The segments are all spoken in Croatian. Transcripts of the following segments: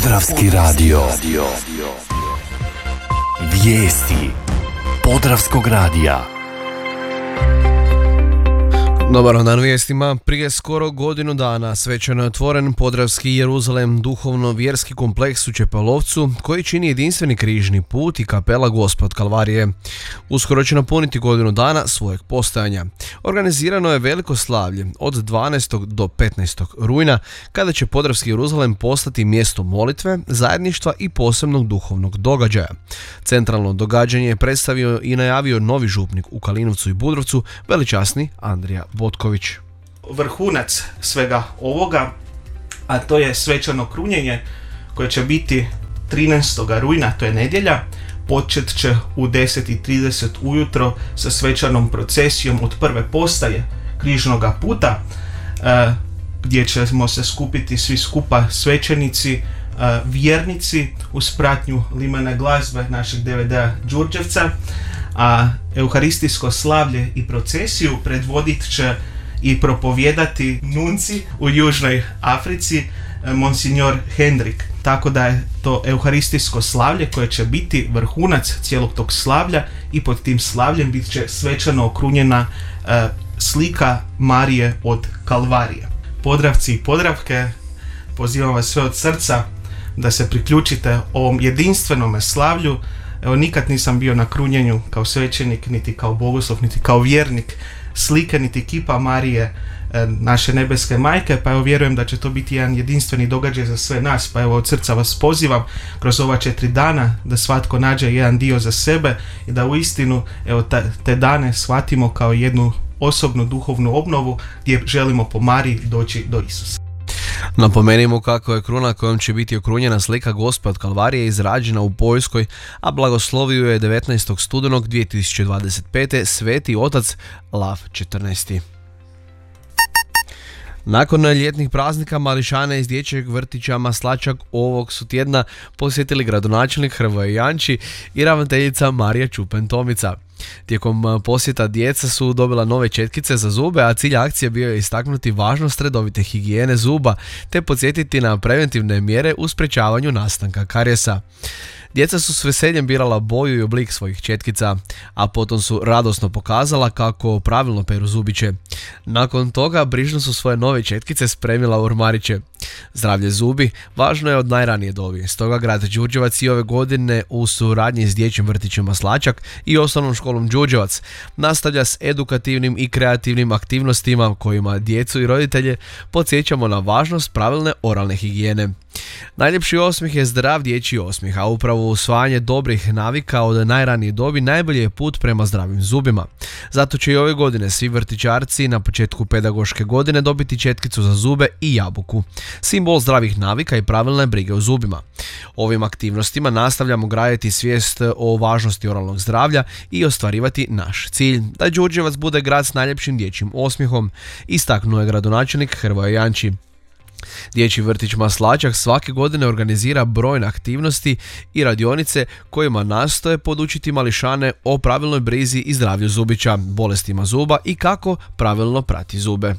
Podravski radio. Vijesti Podravskog radija. Dobar dan vijestima. Prije skoro godinu dana svečano je otvoren Podravski Jeruzalem, duhovno-vjerski kompleks u Čepalovcu, koji čini jedinstveni križni put i kapela Gospe od Kalvarije. Uskoro će napuniti godinu dana svojeg postojanja. Organizirano je veliko slavlje od 12. do 15. rujna, kada će Podravski Jeruzalem postati mjesto molitve, zajedništva i posebnog duhovnog događaja. Centralno događanje je predstavio i najavio novi župnik u Kalinovcu i Budrovcu, veličasni Andrija Botković. Vrhunac svega ovoga, a to je svečano krunjenje koje će biti 13. rujna, to je nedjelja, počet će u 10:30 ujutro sa svečanom procesijom od prve postaje križnog puta, gdje ćemo se skupiti svi skupa svećenici, vjernici uz pratnju limene glazbe našeg DVD-a Đurđevca, a euharistijsko slavlje i procesiju predvodit će i propovijedati nunci u Južnoj Africi, monsignor Hendrik. Tako da je to euharistijsko slavlje koje će biti vrhunac cijelog tog slavlja i pod tim slavljem bit će svečano okrunjena slika Marije od Kalvarije. Podravci i Podravke, pozivam vas sve od srca da se priključite ovom jedinstvenom slavlju. Evo, nikad nisam bio na krunjenju kao svećenik, niti kao bogoslov, niti kao vjernik slike, niti kipa Marije, naše nebeske majke, pa evo vjerujem da će to biti jedan jedinstveni događaj za sve nas, pa evo od srca vas pozivam kroz ova 4 dana da svatko nađe jedan dio za sebe i da uistinu evo te dane shvatimo kao jednu osobnu duhovnu obnovu gdje želimo po Mariji doći do Isusa. Napomenimo kako je kruna kojom će biti okrunjena slika Gospe od Kalvarije izrađena u Poljskoj, a blagoslovio je 19. studenog 2025. sveti otac Lav 14. Nakon ljetnih praznika mališane iz dječjeg vrtića Maslačak ovog su tjedna posjetili gradonačelnik Hrvoje Janči i ravnateljica Marija Čupen-Tomica. Tijekom posjeta djeca su dobila nove četkice za zube, a cilj akcije bio je istaknuti važnost redovite higijene zuba te podsjetiti na preventivne mjere u sprečavanju nastanka karijesa. Djeca su s veseljem birala boju i oblik svojih četkica, a potom su radosno pokazala kako pravilno peru zubiće. Nakon toga brižno su svoje nove četkice spremila u ormariće. Zdravlje zubi važno je od najranije dobi, stoga grad Đurđevac i ove godine u suradnji s dječjim vrtićem Maslačak i osnovnom školom Đurđevac nastavlja s edukativnim i kreativnim aktivnostima kojima djecu i roditelje podsjećamo na važnost pravilne oralne higijene. Najljepši osmijeh je zdrav dječji osmijeh, a upravo usvajanje dobrih navika od najranije dobi najbolji je put prema zdravim zubima. Zato će i ove godine svi vrtićarci na početku pedagoške godine dobiti četkicu za zube i jabuku, simbol zdravih navika i pravilne brige o zubima. Ovim aktivnostima nastavljamo graditi svijest o važnosti oralnog zdravlja i ostvarivati naš cilj, da Đurđevac bude grad s najljepšim dječjim osmijehom, istaknuo je gradonačelnik Hrvoje Janči. Dječji vrtić Maslačak svake godine organizira brojne aktivnosti i radionice kojima nastoje podučiti mališane o pravilnoj brizi i zdravlju zubića, bolestima zuba i kako pravilno prati zube.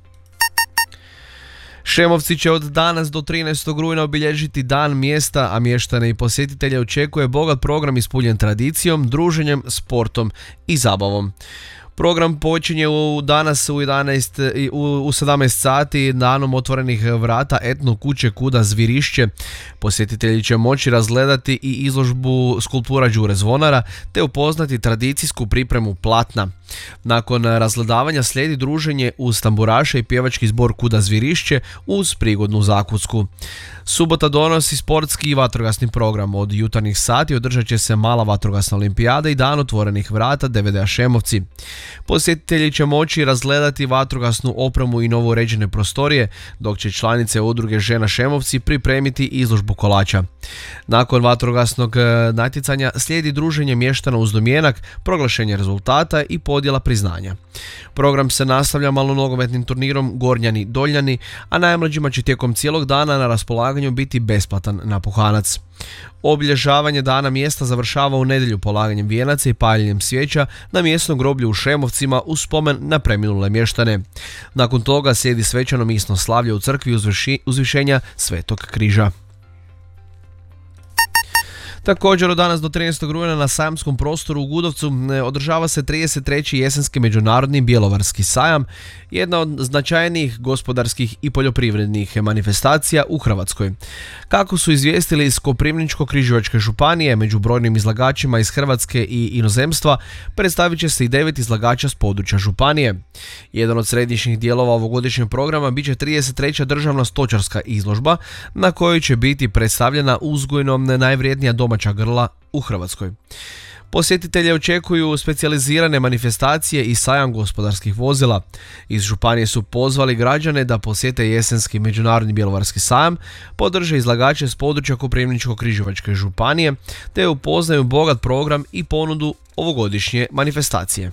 Šemovci će od danas do 13. rujna obilježiti dan mjesta, a mještane i posjetitelje očekuje bogat program ispunjen tradicijom, druženjem, sportom i zabavom. Program počinje danas u 17 sati danom otvorenih vrata etno kuće Kuda Zvirišće. Posjetitelji će moći razgledati i izložbu skulptura Đure Zvonara te upoznati tradicijsku pripremu platna. Nakon razgledavanja slijedi druženje uz tamburaše i pjevački zbor Kuda Zvirišće uz prigodnu zakusku. Subota donosi sportski i vatrogasni program. Od jutarnjih sati održat će se mala vatrogasna olimpijada i dan otvorenih vrata DVD-a Šemovci. Posjetitelji će moći razgledati vatrogasnu opremu i novo uređene prostorije, dok će članice udruge Žena Šemovci pripremiti izložbu kolača. Nakon vatrogasnog natjecanja slijedi druženje mještana uz domjenak, proglašenje rezultata i podjela priznanja. Program se nastavlja malonogometnim turnirom Gornjani-Doljani, a najmlađima će tijekom cijelog dana na raspolaganju biti besplatan napuhanac. Obilježavanje dana mjesta završava u nedjelju polaganjem vijenaca i paljenjem svijeća na mjesnom groblju u Šemovcima uz spomen na preminule mještane. Nakon toga slijedi svečano misno slavlje u crkvi Uzvišenja Svetog križa. Također od danas do 13. rujna na sajamskom prostoru u Gudovcu održava se 33. jesenski međunarodni bjelovarski sajam, jedna od značajnijih gospodarskih i poljoprivrednih manifestacija u Hrvatskoj. Kako su izvijestili iz Koprivničko-križevačke županije, među brojnim izlagačima iz Hrvatske i inozemstva predstavit će se i 9 izlagača s područja županije. Jedan od središnjih dijelova ovogodišnjeg programa bit će 33. državna stočarska izložba na kojoj će biti predstavljena uzgojno najvrijednija domaća grla u Hrvatskoj. Posjetitelje očekuju specijalizirane manifestacije i sajam gospodarskih vozila. Iz županije su pozvali građane da posjete jesenski međunarodni bjelovarski sajam, podrže izlagače s područja Koprivničko-križevačke županije te upoznaju bogat program i ponudu ovogodišnje manifestacije.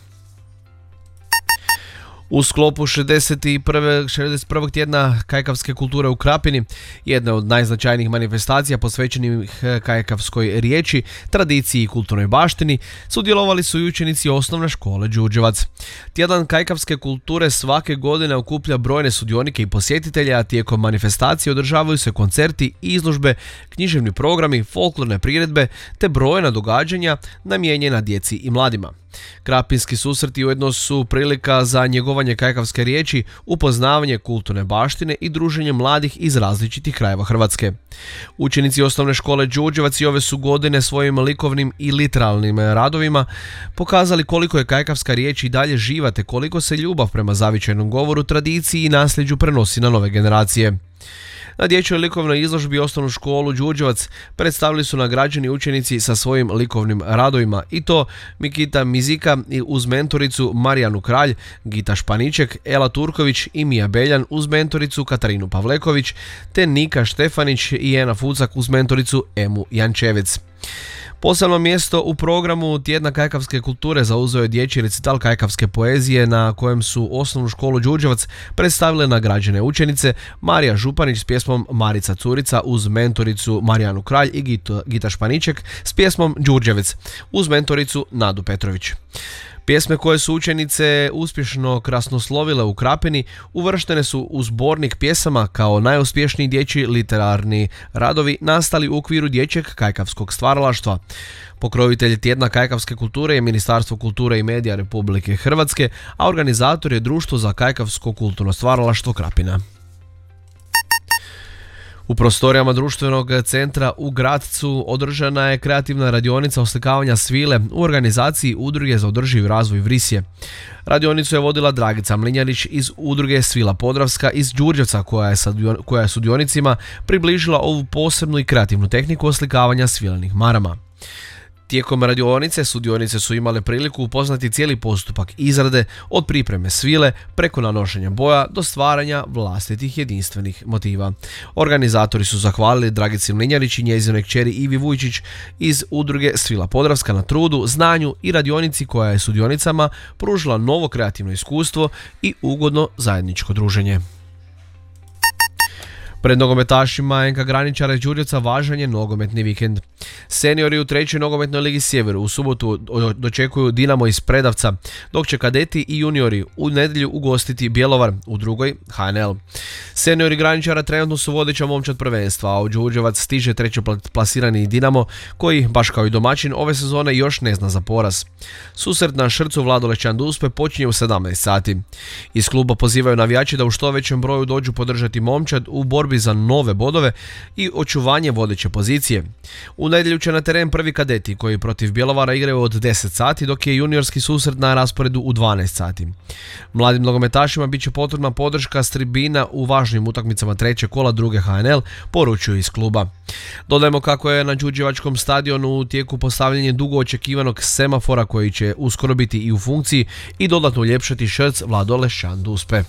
U sklopu 61. tjedna kajkavske kulture u Krapini, jedna od najznačajnijih manifestacija posvećenih kajkavskoj riječi, tradiciji i kulturnoj baštini, sudjelovali su i učenici osnovne škole Đurđevac. Tjedan kajkavske kulture svake godine okuplja brojne sudionike i posjetitelje, a tijekom manifestacije održavaju se koncerti, izložbe, književni programi, folklorne priredbe te brojna događanja namijenjena djeci i mladima. Krapinski susreti ujedno su prilika za njegovanje kajkavske riječi, upoznavanje kulturne baštine i druženje mladih iz različitih krajeva Hrvatske. Učenici osnovne škole Đurđevac i ove su godine svojim likovnim i literalnim radovima pokazali koliko je kajkavska riječ i dalje živa te koliko se ljubav prema zavičajnom govoru, tradiciji i nasljeđu prenosi na nove generacije. Na dječjoj likovnoj izložbi osnovnu školu Đurđevac predstavili su nagrađeni učenici sa svojim likovnim radovima, i to Mikita Mizika uz mentoricu Marijanu Kralj, Gita Španiček, Ela Turković i Mija Beljan uz mentoricu Katarinu Pavleković, te Nika Štefanić i Ena Fucak uz mentoricu Emu Jančevec. Posebno mjesto u programu Tjedna kajkavske kulture zauzeo je dječji recital kajkavske poezije na kojem su osnovnu školu Đurđevac predstavile nagrađene učenice Marija Županić s pjesmom Marica Curica uz mentoricu Marijanu Kralj i Gita Španiček s pjesmom Đurđevec uz mentoricu Nadu Petrović. Pjesme koje su učenice uspješno krasnoslovile u Krapini uvrštene su u zbornik pjesama kao najuspješniji dječji literarni radovi nastali u okviru dječjeg kajkavskog stvaralaštva. Pokrovitelj Tjedna kajkavske kulture je Ministarstvo kulture i medija Republike Hrvatske, a organizator je Društvo za kajkavsko kulturno stvaralaštvo Krapina. U prostorijama društvenog centra u Gradcu održana je kreativna radionica oslikavanja svile u organizaciji Udruge za održivi razvoj Vrisje. Radionicu je vodila Dragica Mlinjarić iz Udruge Svila Podravska iz Đurđevca koja je sudionicima približila ovu posebnu i kreativnu tehniku oslikavanja svilenih marama. Tijekom radionice sudionice su imale priliku upoznati cijeli postupak izrade od pripreme svile preko nanošenja boja do stvaranja vlastitih jedinstvenih motiva. Organizatori su zahvalili Dragici Mlinjarić i njezinoj kćeri Ivi Vujčić iz Udruge Svila Podravska na trudu, znanju i radionici koja je sudionicama pružila novo kreativno iskustvo i ugodno zajedničko druženje. Pred nogometašima NK Graničara iz Đurđevca važan je nogometni vikend. Seniori u 3. nogometnoj ligi Sjeveru u subotu dočekuju Dinamo iz Predavca, dok će kadeti i juniori u nedjelju ugostiti Bjelovar, u 2. HNL. Seniori Graničara trenutno su vodeća momčad prvenstva, a u Đurđevac stiže 3. plasirani Dinamo, koji, baš kao i domaćin, ove sezone još ne zna za poraz. Susret na Šrcu Vlado Lešćan Duspe počinje u 17 sati. Iz kluba pozivaju navijači da u što većem broju dođu podržati momčad u borbi za nove bodove i očuvanje vodeće pozicije. U nedjelju će na teren prvi kadeti koji protiv Bjelovara igraju od 10 sati, dok je juniorski susret na rasporedu u 12 sati. Mladim nogometašima bit će potrebna podrška s tribina u važnim utakmicama 3. kola 2. HNL, poručuju iz kluba. Dodajemo kako je na Đurđevačkom stadionu u tijeku postavljanje dugo očekivanog semafora koji će uskoro biti i u funkciji i dodatno uljepšati Šrc Vlado Lešćan Duspe.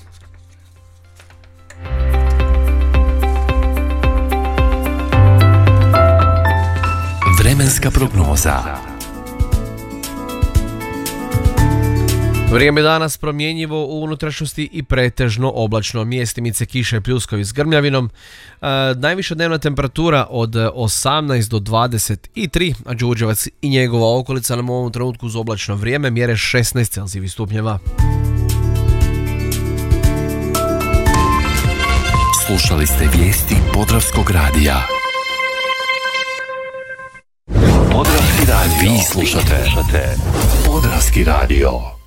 Vremenska prognoza. Vrijeme danas promjenjivo u unutrašnjosti i pretežno oblačno, mjestimice kiše i pljuskovi s grmljavinom. Najviša dnevna temperatura od 18 do 23, a Đurđevac i njegova okolica nam u ovom trenutku uz oblačno vrijeme mjere 16 Celzijevih stupnjeva. Slušali ste vijesti Podravskog radija. Podravski radio. Vi slušate Podravski radio.